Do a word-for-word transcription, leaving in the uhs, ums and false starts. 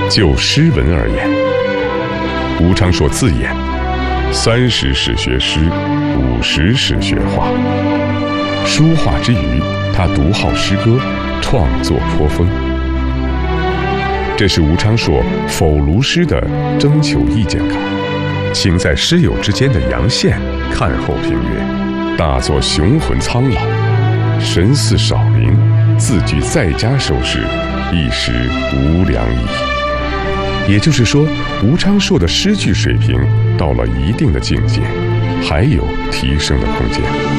就诗文而言，吴昌硕自言，三十是学诗，五十是学画。书画之余，他独好诗歌，创作颇丰。这是吴昌硕否卢诗的征求意见稿，请在诗友之间的杨宪看后评曰：大作雄浑苍老，神似少林，字句在家收拾，一时无良矣。也就是说，吴昌硕的诗句水平到了一定的境界，还有提升的空间。